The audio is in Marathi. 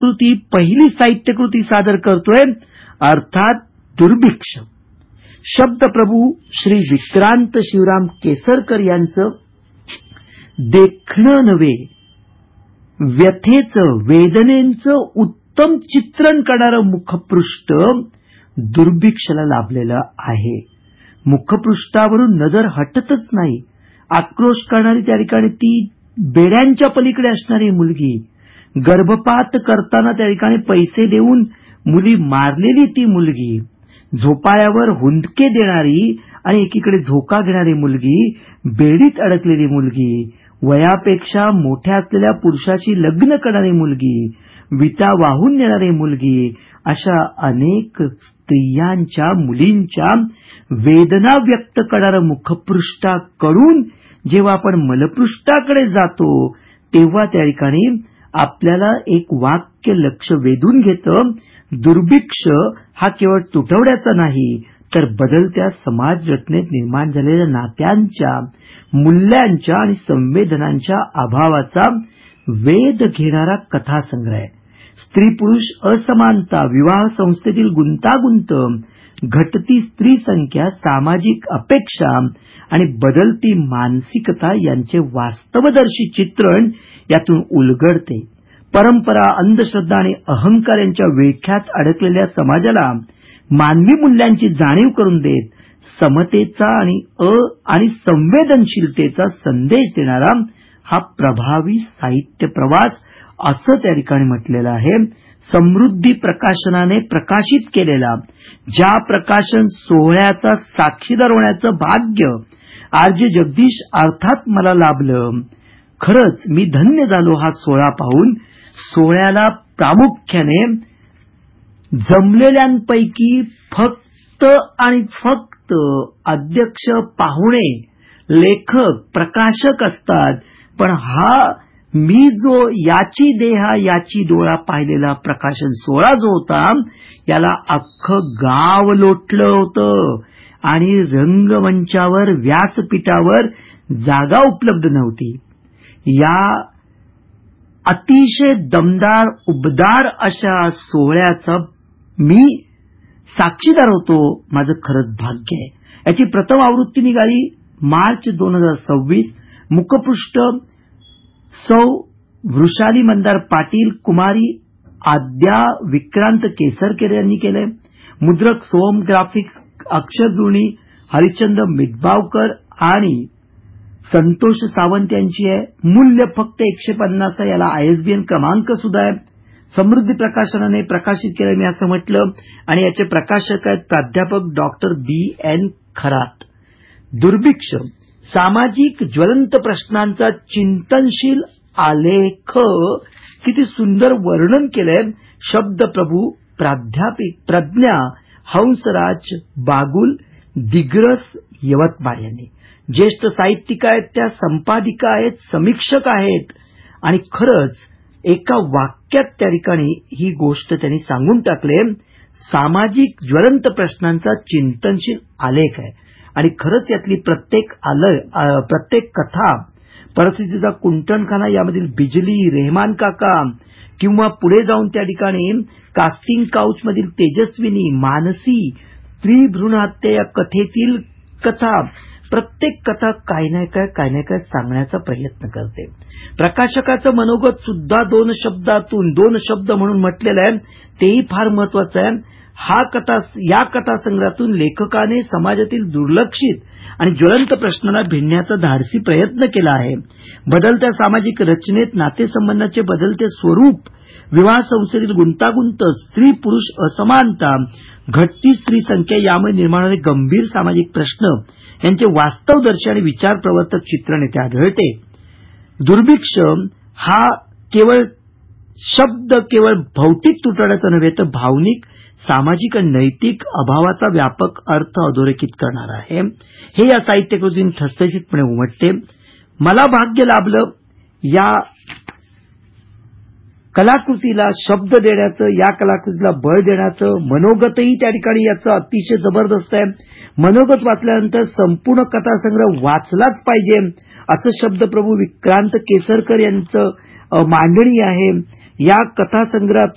कृती, पहिली साहित्यकृती सादर करतोय, अर्थात दुर्भिक्ष. शब्दप्रभू श्री विक्रांत शिवराम केसरकर यांचं देखणं नव्हे, व्यथेचं, वेदनेचं उत्तम चित्रण करणारं मुखपृष्ठ दुर्भिक्षला लाभलेलं आहे. मुखपृष्ठावरून नजर हटतच नाही. आक्रोश करणारी त्या ठिकाणी ती बेड्यांच्या पलीकडे असणारी मुलगी, गर्भपात करताना त्या ठिकाणी पैसे देऊन मुली मारलेली ती मुलगी, झोपाळ्यावर हुंदके देणारी आणि एकीकडे झोका घेणारी मुलगी, बेडीत अडकलेली मुलगी, वयापेक्षा मोठ्या असलेल्या पुरुषाशी लग्न करणारी मुलगी, विटा वाहून नेणारी मुलगी, अशा अनेक स्त्रियांच्या, मुलींच्या वेदना व्यक्त करणारं मुखपृष्ठाकडून जेव्हा आपण मलपृष्ठाकडे जातो तेव्हा त्या ठिकाणी आपल्याला एक वाक्य लक्ष वेधून घेतं. दुर्भिक्ष हा केवळ तुटवड्याचा नाही, तर बदलत्या समाज रचनेत निर्माण झालेल्या नात्यांच्या, मूल्यांच्या आणि संवेदनांच्या अभावाचा वेध घेणारा कथासंग्रह आहे. स्त्री पुरुष असमानता, विवाह संस्थेतील गुंतागुंत, घटती स्त्री संख्या, सामाजिक अपेक्षा आणि बदलती मानसिकता यांचे वास्तवदर्शी चित्रण यातून उलगडते. परंपरा, अंधश्रद्धा आणि अहंकार यांच्या विळख्यात अडकलेल्या समाजाला मानवी मूल्यांची जाणीव करून देत समतेचा आणि संवेदनशीलतेचा संदेश देणारा हा प्रभावी साहित्य प्रवास असं त्या ठिकाणी म्हटलेलं आहे. समृद्धी प्रकाशनाने प्रकाशित केलेला ज्या प्रकाशन सोहळ्याचा साक्षीदार होण्याचं भाग्य आर.जे. जगदीश अर्थात मला लाभलं. खरंच मी धन्य झालो हा सोहळा पाहून. सोहळ्याला प्रामुख्याने जमलेल्यांपैकी फक्त आणि फक्त अध्यक्ष, पाहुणे, लेखक, प्रकाशक असतात. पण हा मी जो याची देहा याची डोळा पाहिलेला प्रकाशन सोहळा जो होता, याला अख्खं गाव लोटलं होतं आणि रंगमंचावर, व्यासपीठावर जागा उपलब्ध नव्हती. या अतिशय दमदार, उबदार अशा सोहळ्याचा मी साक्षीदार होतो. माझं खरंच भाग्य आहे. याची प्रथम आवृत्ती निघाली मार्च 2026. मुखपृष्ठ सौ वृषाली मंदार पाटील, कुमारी आद्या विक्रांत केसरकर यांनी केलंय. मुद्रक सोहम ग्राफिक्स, अक्षरजुळणी हरिश्चंद्र मिटबावकर आणि संतोष सावंत यांची आहे. मूल्य फक्त 150 आहे. याला ISBN क्रमांक सुद्धा आहे. समृद्धी प्रकाशनाने प्रकाशित केलं मी असं म्हटलं आणि याचे प्रकाशक आहेत प्राध्यापक डॉक्टर B.N. खरात. दुर्भिक्ष सामाजिक ज्वलंत प्रश्नांचा चिंतनशील आलेख. किती सुंदर वर्णन केलंय शब्दप्रभू प्राध्यापिक प्रज्ञा हंसराज बागुल, दिग्रस, यवतमाळ यांनी. ज्येष्ठ साहित्यिक आहेत, त्या संपादिका आहेत, समीक्षक आहेत आणि खरंच एका वाक्यात त्या ठिकाणी ही गोष्ट त्यांनी सांगून टाकले. सामाजिक ज्वलंत प्रश्नांचा चिंतनशील आलेख आहे आणि खरंच यातली प्रत्येक कथा, परिस्थितीचा कुंटणखाना, यामधील बिजली, रेहमान काका किंवा पुढे जाऊन त्या ठिकाणी कास्टिंग काउच मधील तेजस्विनी, मानसी, स्त्री भ्रूण हत्या या कथेतील कथा, प्रत्येक कथा काही ना काय सांगण्याचा प्रयत्न करते. प्रकाशकाचं मनोगत सुद्धा 2 शब्द म्हणून म्हटलेलं आहे, तेही फार महत्वाचं आहे. या कथासंग्रहातून लेखकाने समाजातील दुर्लक्षित आणि ज्वलंत प्रश्नांना भिडण्याचा धाडसी प्रयत्न केला आहे. बदलत्या सामाजिक रचनेत नातेसंबंधाचे बदलते स्वरूप, विवाह संस्थेतील गुंतागुंत, स्त्री पुरुष असमानता, घटती स्त्री संख्या यामुळे निर्माण होणारे गंभीर सामाजिक प्रश्न यांचे वास्तवदर्शी आणि विचार प्रवर्तक चित्रण येथे आढळते. दुर्भिक्ष हा केवळ भौतिक तुटवड्याचा नव्हे तर भावनिक, सामाजिक आणि नैतिक अभावाचा व्यापक अर्थ अधोरेखित करणार आहे. हे या साहित्यकृतीतून ठसठशीतपणे उमटते. मला भाग्य लाभलं या कलाकृतीला शब्द देण्याचं, या कलाकृतीला बळ देण्याचं. मनोगतही त्या ठिकाणी याचं अतिशय जबरदस्त आहे. मनोगत वाचल्यानंतर संपूर्ण कथासंग्रह वाचलाच पाहिजे असं शब्दप्रभू विक्रांत केसरकर यांचं मांडणी आहे. या कथासंग्रहातून